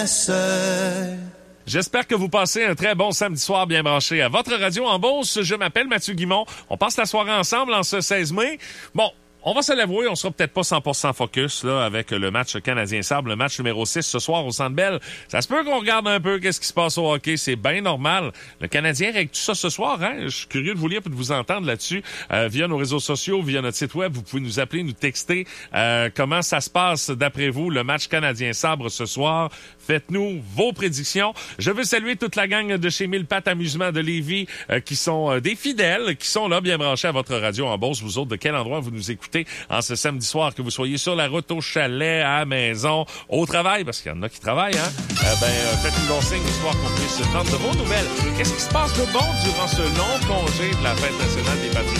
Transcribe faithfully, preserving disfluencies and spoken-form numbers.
J'espère que vous passez un très bon samedi soir bien branché à votre radio en Beauce. Je m'appelle Mathieu Guimond. On passe la soirée ensemble en ce seize mai. Bon, on va se l'avouer, on sera peut-être pas cent pour cent focus là avec le match Canadien-Sabre, le match numéro six ce soir au Centre Bell. Ça se peut qu'on regarde un peu qu'est-ce qui se passe au hockey, c'est bien normal. Le Canadien règle tout ça ce soir, hein? Je suis curieux de vous lire et de vous entendre là-dessus euh, via nos réseaux sociaux, via notre site web. Vous pouvez nous appeler, nous texter euh, comment ça se passe d'après vous, le match Canadien-Sabre ce soir. Faites-nous vos prédictions. Je veux saluer toute la gang de chez Mille Pattes Amusement de Lévis euh, qui sont euh, des fidèles, qui sont là bien branchés à votre radio en Beauce. Vous autres, de quel endroit vous nous écoutez en ce samedi soir, que vous soyez sur la route, au chalet, à la maison, au travail, parce qu'il y en a qui travaillent, hein? Euh, ben, euh, faites-nous bon signe histoire qu'on puisse prendre de vos nouvelles. Qu'est-ce qui se passe de bon durant ce long congé de la fête nationale des patriotes?